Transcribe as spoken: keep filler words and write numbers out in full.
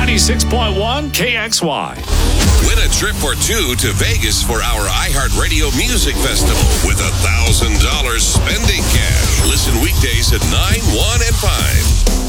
ninety-six point one K X Y. Win a trip or two to Vegas for our iHeartRadio Music Festival with a one thousand dollars spending cash. Listen weekdays at nine, one, and five